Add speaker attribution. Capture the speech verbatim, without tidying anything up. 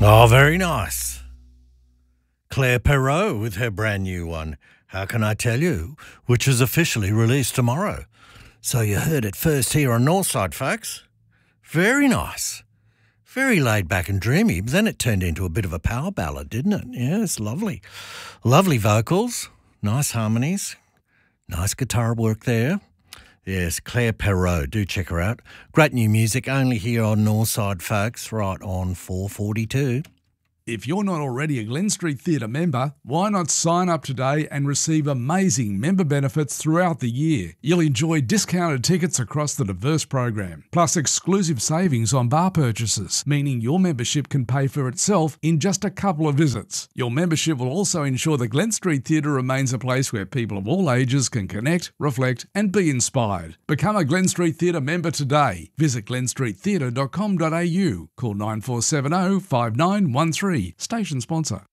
Speaker 1: Oh, very nice. Claire Perrault with her brand new one, How Can I Tell You, which is officially released tomorrow. So you heard it first here on Northside, folks. Very nice. Very laid back and dreamy, but then it turned into a bit of a power ballad, didn't it? Yeah, it's lovely. Lovely vocals, nice harmonies, nice guitar work there. Yes, Claire Perrault, do check her out. Great new music, only here on Northside, folks, right on four forty-two.
Speaker 2: If you're not already a Glen Street Theatre member, why not sign up today and receive amazing member benefits throughout the year? You'll enjoy discounted tickets across the diverse program, plus exclusive savings on bar purchases, meaning your membership can pay for itself in just a couple of visits. Your membership will also ensure the Glen Street Theatre remains a place where people of all ages can connect, reflect and be inspired. Become a Glen Street Theatre member today. Visit glen street theatre dot com dot a u. Call nine four seven zero five nine one three. Station sponsor.